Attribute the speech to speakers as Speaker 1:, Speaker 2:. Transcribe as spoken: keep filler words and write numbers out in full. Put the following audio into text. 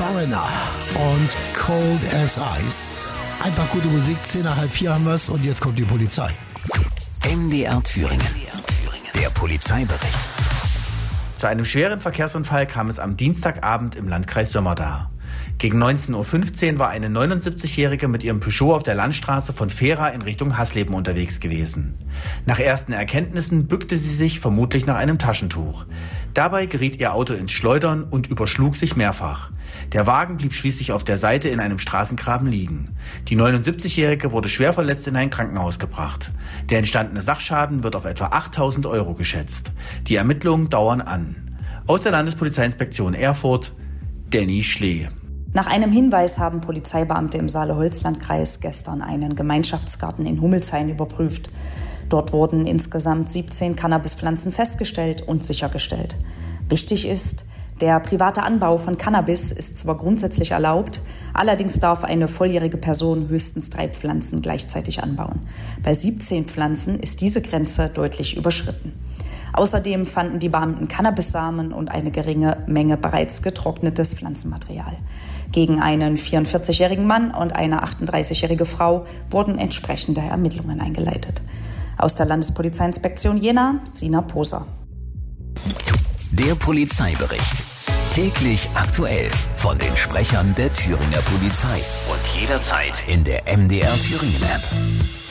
Speaker 1: Foreigner und Cold as Ice. Einfach gute Musik, zehn nach halb vier haben wir's und jetzt kommt die Polizei.
Speaker 2: M D R Thüringen. Der Polizeibericht.
Speaker 3: Zu einem schweren Verkehrsunfall kam es am Dienstagabend im Landkreis Sömmerda. Gegen neunzehn Uhr fünfzehn war eine neunundsiebzigjährige mit ihrem Peugeot auf der Landstraße von Fehra in Richtung Hasleben unterwegs gewesen. Nach ersten Erkenntnissen bückte sie sich vermutlich nach einem Taschentuch. Dabei geriet ihr Auto ins Schleudern und überschlug sich mehrfach. Der Wagen blieb schließlich auf der Seite in einem Straßengraben liegen. Die neunundsiebzigjährige wurde schwer verletzt in ein Krankenhaus gebracht. Der entstandene Sachschaden wird auf etwa achttausend Euro geschätzt. Die Ermittlungen dauern an. Aus der Landespolizeiinspektion Erfurt, Danny Schlee.
Speaker 4: Nach einem Hinweis haben Polizeibeamte im Saale-Holzland-Kreis gestern einen Gemeinschaftsgarten in Hummelshain überprüft. Dort wurden insgesamt siebzehn Cannabispflanzen festgestellt und sichergestellt. Wichtig ist, der private Anbau von Cannabis ist zwar grundsätzlich erlaubt, allerdings darf eine volljährige Person höchstens drei Pflanzen gleichzeitig anbauen. Bei siebzehn Pflanzen ist diese Grenze deutlich überschritten. Außerdem fanden die Beamten Cannabissamen und eine geringe Menge bereits getrocknetes Pflanzenmaterial. Gegen einen vierundvierzigjährigen Mann und eine achtunddreißigjährige Frau wurden entsprechende Ermittlungen eingeleitet. Aus der Landespolizeiinspektion Jena, Sina Poser.
Speaker 2: Der Polizeibericht. Täglich aktuell von den Sprechern der Thüringer Polizei. Und jederzeit in der M D R Thüringen App.